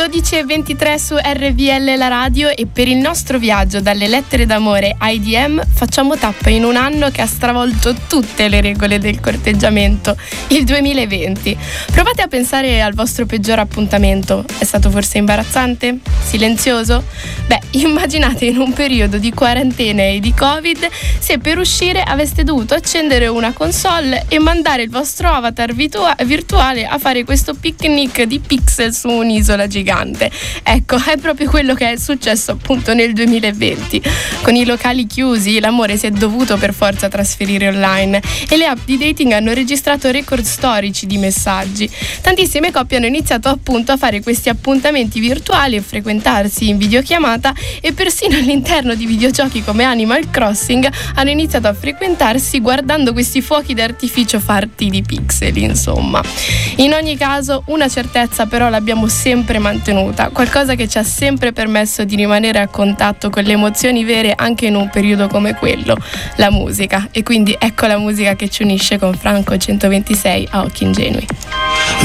12:23 su RVL la radio, e per il nostro viaggio dalle lettere d'amore ai DM facciamo tappa in un anno che ha stravolto tutte le regole del corteggiamento, il 2020. Provate a pensare al vostro peggior appuntamento. È stato forse imbarazzante? Silenzioso? Beh, immaginate in un periodo di quarantena e di Covid se per uscire aveste dovuto accendere una console e mandare il vostro avatar virtuale a fare questo picnic di pixel su un'isola gigante. Ecco, è proprio quello che è successo appunto nel 2020. Con i locali chiusi, l'amore si è dovuto per forza trasferire online e le app di dating hanno registrato record storici di messaggi. Tantissime coppie hanno iniziato appunto a fare questi appuntamenti virtuali e frequentarsi in videochiamata, e persino all'interno di videogiochi come Animal Crossing hanno iniziato a frequentarsi guardando questi fuochi d'artificio fatti di pixel, insomma. In ogni caso, una certezza però l'abbiamo sempre mantenuta, qualcosa che ci ha sempre permesso di rimanere a contatto con le emozioni vere anche in un periodo come quello: la musica. E quindi ecco la musica che ci unisce con Franco 126 a Occhi Ingenui.